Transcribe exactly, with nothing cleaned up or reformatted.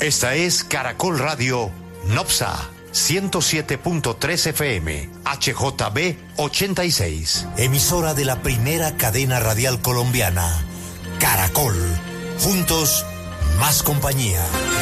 Esta es Caracol Radio Nopsa ciento siete punto tres F M, H J B ochenta y seis. Emisora de la primera cadena radial colombiana, Caracol. Juntos, más compañía.